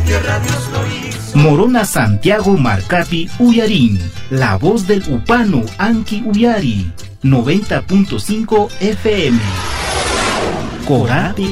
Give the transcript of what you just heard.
tierra Dios lo hizo. Morona Santiago Marcapi Uyarín, la voz del Upano Anki Uyari, 90.5 FM. Corate